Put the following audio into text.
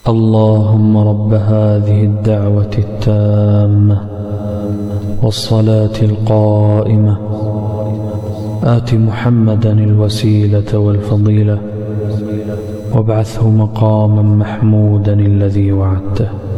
اللهم رب هذه الدعوة التامة والصلاة القائمة آت محمدا الوسيلة والفضيلة وابعثه مقاما محمودا الذي وعدته.